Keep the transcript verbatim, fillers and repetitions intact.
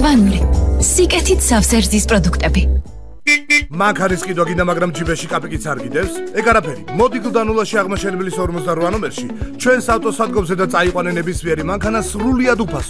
მწვანული, სიკეთით სავსე რძის პროდუქტები. მანქანის კიდვა გინდა, მაგრამ ჯიბეში კაპიკიც არ გიდევს? ეგ არაფერი. მოდი გლდანულაში აღმაშენებლის ორმოცდარვა ნომერში ჩვენს ავტოსადგომზე და წაიყვანე ნებისმიერი მანქანა სრულიად უფასო.